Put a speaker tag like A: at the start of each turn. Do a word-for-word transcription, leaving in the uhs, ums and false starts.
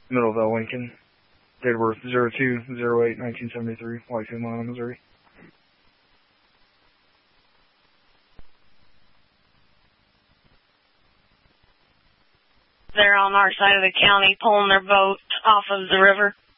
A: Middleville, Lincoln. Date of birth zero two zero eight nineteen seventy-three, Whitefield, Missouri.
B: They're on our side of the county pulling their boat off of the river.